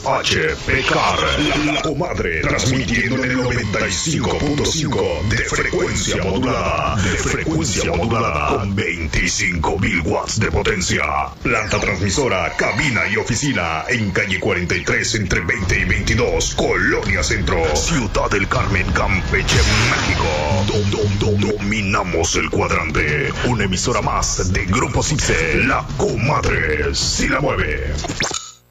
HPCAR, la comadre, transmitiendo en el 95.5 de frecuencia modulada, con 25.000 watts de potencia. Planta transmisora, cabina y oficina en calle 43 entre 20 y 22, Colonia Centro, Ciudad del Carmen, Campeche, México. Dominamos el cuadrante. Una emisora más de Grupo Cipse, la comadre, si la mueve.